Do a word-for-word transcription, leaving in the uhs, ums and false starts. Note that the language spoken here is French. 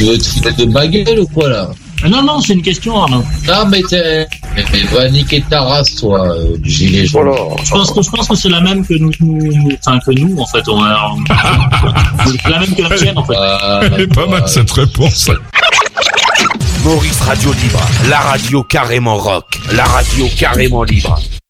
Tu veux te foutre de ma gueule ou quoi là? Non, non, c'est une question, Arnaud. Non, mais t'es. Mais, mais va niquer ta race, toi, euh, du gilet jaune. Voilà. Je pense que je pense que c'est la même que nous, nous enfin que nous en fait. On a, c'est la même que la tienne en fait. Ah, Elle est pas mal cette réponse. Maurice Radio Libre, la radio carrément rock, la radio carrément libre.